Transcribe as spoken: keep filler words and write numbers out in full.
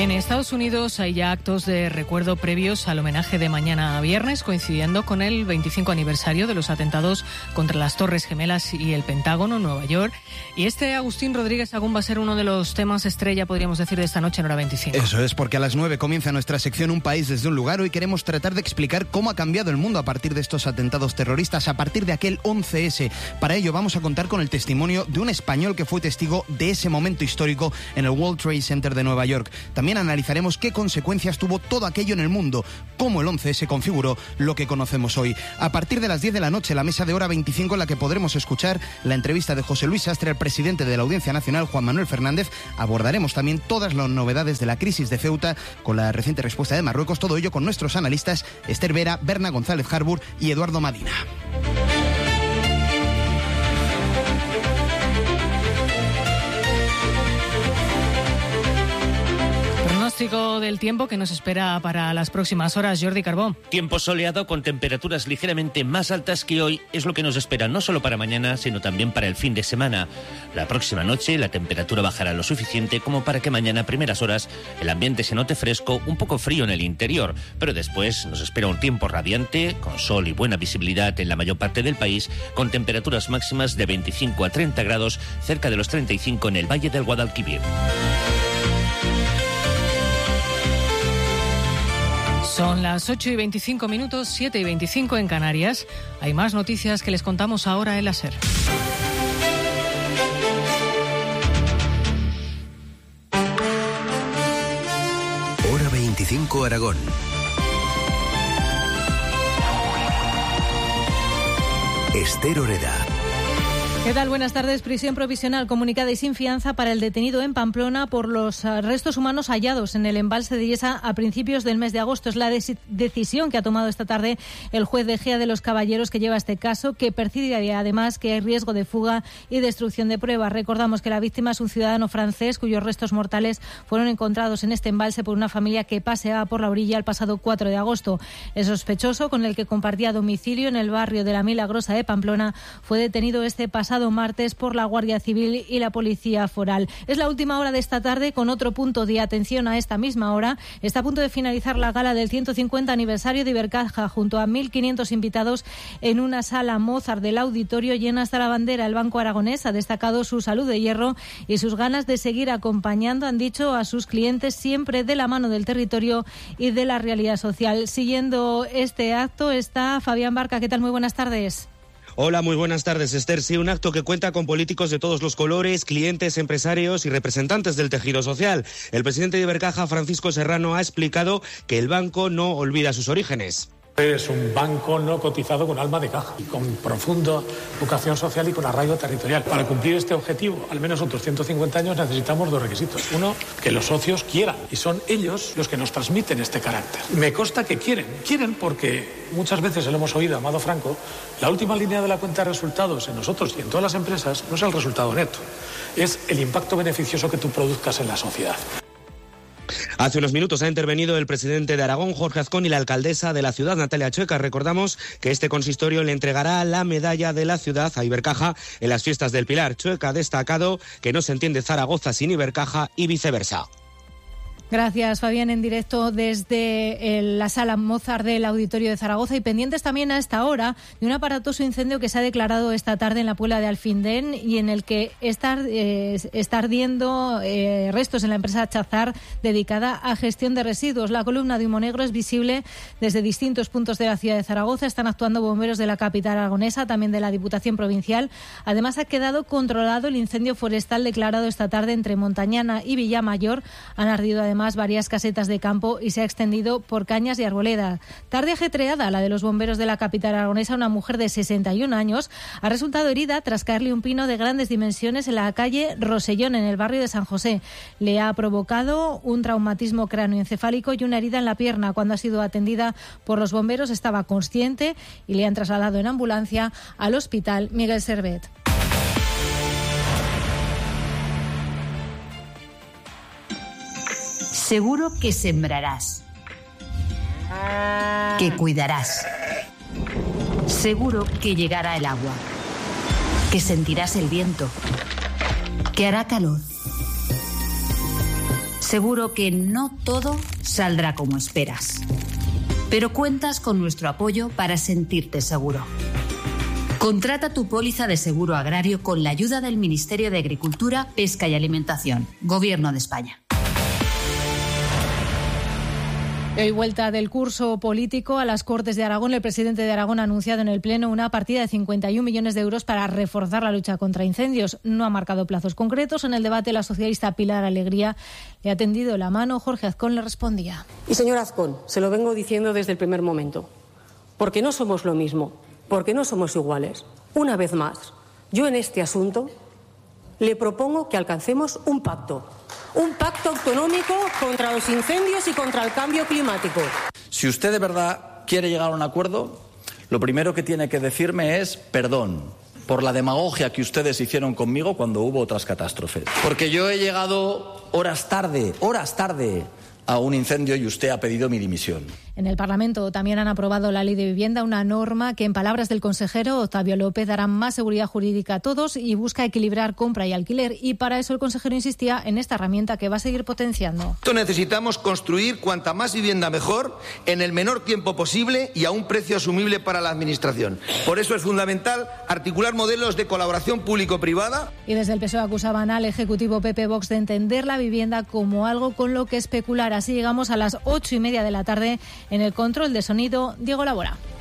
En Estados Unidos hay ya actos de recuerdo previos al homenaje de mañana a viernes, coincidiendo con el veinticinco aniversario de los atentados contra las Torres Gemelas y el Pentágono en Nueva York. Y este Agustín Rodríguez Sagún va a ser uno de los temas estrella, podríamos decir, de esta noche en Hora veinticinco. Eso es, porque a las nueve comienza nuestra sección Un País desde un Lugar. Hoy queremos tratar de explicar cómo ha cambiado el mundo a partir de estos atentados terroristas, a partir de aquel once ese. Para ello vamos a contar con el testimonio de un español que fue testigo de ese momento histórico en el World Trade Center de Nueva York. También analizaremos qué consecuencias tuvo todo aquello en el mundo, cómo el once ese configuró lo que conocemos hoy. A partir de las diez de la noche, la mesa de Hora veinticinco, en la que podremos escuchar la entrevista de José Luis Sastre al presidente de la Audiencia Nacional, Juan Manuel Fernández. Abordaremos también todas las novedades de la crisis de Ceuta con la reciente respuesta de Marruecos. Todo ello con nuestros analistas Esther Vera, Berna González Harbour y Eduardo Madina. Pronóstico del tiempo que nos espera para las próximas horas, Jordi Carbó. Tiempo soleado con temperaturas ligeramente más altas que hoy es lo que nos espera no solo para mañana, sino también para el fin de semana. La próxima noche la temperatura bajará lo suficiente como para que mañana a primeras horas el ambiente se note fresco, un poco frío en el interior, pero después nos espera un tiempo radiante, con sol y buena visibilidad en la mayor parte del país, con temperaturas máximas de veinticinco a treinta grados, cerca de los treinta y cinco en el Valle del Guadalquivir. Son las ocho y veinticinco minutos, siete y veinticinco en Canarias. Hay más noticias que les contamos ahora en la SER. Hora veinticinco Aragón. Esther Oreda. ¿Qué tal? Buenas tardes. Prisión provisional comunicada y sin fianza para el detenido en Pamplona por los restos humanos hallados en el embalse de Yesa a principios del mes de agosto. Es la des- decisión que ha tomado esta tarde el juez de Gea de los Caballeros que lleva este caso, que percibe además que hay riesgo de fuga y destrucción de pruebas. Recordamos que la víctima es un ciudadano francés cuyos restos mortales fueron encontrados en este embalse por una familia que paseaba por la orilla el pasado cuatro de agosto. El sospechoso, con el que compartía domicilio en el barrio de la Milagrosa de Pamplona, fue detenido este pasado martes por la Guardia Civil y la Policía Foral. Es la última hora de esta tarde con otro punto de atención a esta misma hora. Está a punto de finalizar la gala del ciento cincuenta aniversario de Ibercaja junto a mil quinientos invitados en una sala Mozart del auditorio llena hasta la bandera. El Banco Aragonés ha destacado su salud de hierro y sus ganas de seguir acompañando, han dicho, a sus clientes siempre de la mano del territorio y de la realidad social. Siguiendo este acto está Fabián Barca. ¿Qué tal? Muy buenas tardes. Hola, muy buenas tardes, Esther. Sí, un acto que cuenta con políticos de todos los colores, clientes, empresarios y representantes del tejido social. El presidente de Ibercaja, Francisco Serrano, ha explicado que el banco no olvida sus orígenes. Es un banco no cotizado con alma de caja, y con profunda vocación social y con arraigo territorial. Para cumplir este objetivo, al menos otros ciento cincuenta años, necesitamos dos requisitos. Uno, que los socios quieran, y son ellos los que nos transmiten este carácter. Me consta que quieren. Quieren porque muchas veces lo hemos oído, Amado Franco, la última línea de la cuenta de resultados en nosotros y en todas las empresas no es el resultado neto, es el impacto beneficioso que tú produzcas en la sociedad. Hace unos minutos ha intervenido el presidente de Aragón, Jorge Azcón, y la alcaldesa de la ciudad, Natalia Chueca. Recordamos que este consistorio le entregará la medalla de la ciudad a Ibercaja en las fiestas del Pilar. Chueca ha destacado que no se entiende Zaragoza sin Ibercaja y viceversa. Gracias, Fabián, en directo desde el, la sala Mozart del Auditorio de Zaragoza, y pendientes también a esta hora de un aparatoso incendio que se ha declarado esta tarde en la Puebla de Alfindén y en el que está, eh, está ardiendo eh, restos en la empresa Chazar dedicada a gestión de residuos. La columna de humo negro es visible desde distintos puntos de la ciudad de Zaragoza. Están actuando bomberos de la capital aragonesa, también de la Diputación Provincial. Además, ha quedado controlado el incendio forestal declarado esta tarde entre Montañana y Villamayor. Han ardido además varias casetas de campo y se ha extendido por Cañas y Arboleda. Tarde ajetreada la de los bomberos de la capital aragonesa. Una mujer de sesenta y un años ha resultado herida tras caerle un pino de grandes dimensiones en la calle Rosellón, en el barrio de San José. Le ha provocado un traumatismo cráneoencefálico y una herida en la pierna. Cuando ha sido atendida por los bomberos estaba consciente y le han trasladado en ambulancia al Hospital Miguel Servet. Seguro que sembrarás, que cuidarás. Seguro que llegará el agua, que sentirás el viento, que hará calor. Seguro que no todo saldrá como esperas, pero cuentas con nuestro apoyo para sentirte seguro. Contrata tu póliza de seguro agrario con la ayuda del Ministerio de Agricultura, Pesca y Alimentación, Gobierno de España. Hoy vuelta del curso político a las Cortes de Aragón. El presidente de Aragón ha anunciado en el Pleno una partida de cincuenta y un millones de euros para reforzar la lucha contra incendios. No ha marcado plazos concretos. En el debate, la socialista Pilar Alegría le ha tendido la mano. Jorge Azcón le respondía. Y señor Azcón, se lo vengo diciendo desde el primer momento, porque no somos lo mismo, porque no somos iguales. Una vez más, yo en este asunto le propongo que alcancemos un pacto. Un pacto autonómico contra los incendios y contra el cambio climático. Si usted de verdad quiere llegar a un acuerdo, lo primero que tiene que decirme es perdón por la demagogia que ustedes hicieron conmigo cuando hubo otras catástrofes. Porque yo he llegado horas tarde, horas tarde, a un incendio y usted ha pedido mi dimisión. En el Parlamento también han aprobado la Ley de Vivienda, una norma que, en palabras del consejero Octavio López, dará más seguridad jurídica a todos y busca equilibrar compra y alquiler. Y para eso el consejero insistía en esta herramienta que va a seguir potenciando. Necesitamos construir cuanta más vivienda mejor, en el menor tiempo posible y a un precio asumible para la Administración. Por eso es fundamental articular modelos de colaboración público-privada. Y desde el P S O E acusaban al Ejecutivo P P Vox de entender la vivienda como algo con lo que especular. Así llegamos a las ocho y media de la tarde. En el control de sonido, Diego Labora.